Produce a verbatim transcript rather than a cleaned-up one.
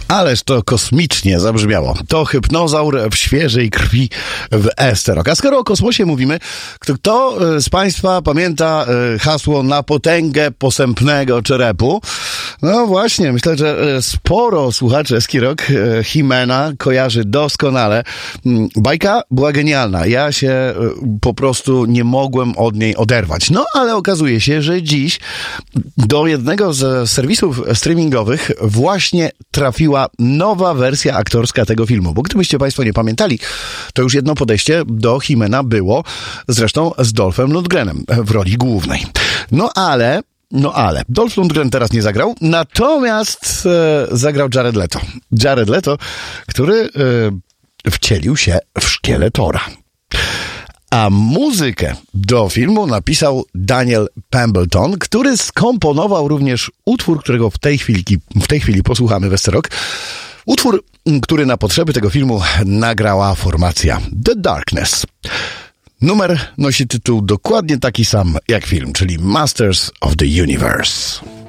Ależ to kosmicznie zabrzmiało. To hypnozaur w świeżej krwi w Esterok. A skoro o kosmosie mówimy, to kto z Państwa pamięta hasło na potęgę posępnego czerepu? No właśnie, myślę, że sporo słuchaczy Eski Rock He-Mana kojarzy doskonale. Bajka była genialna. Ja się po prostu nie mogłem od niej oderwać. No ale okazuje się, że dziś do jednego z serwisów streamingowych właśnie trafiła nowa wersja aktorska tego filmu. Bo gdybyście Państwo nie pamiętali, to już jedno podejście do He-Mana było, zresztą z Dolphem Lundgrenem w roli głównej. No ale No ale Dolph Lundgren teraz nie zagrał, natomiast e, zagrał Jared Leto. Jared Leto, który e, wcielił się w Szkieletora. A muzykę do filmu napisał Daniel Pemberton, który skomponował również utwór, którego w tej chwili, w tej chwili posłuchamy w Esterok. Utwór, który na potrzeby tego filmu nagrała formacja The Darkness. Numer nosi tytuł dokładnie taki sam jak film, czyli Masters of the Universe.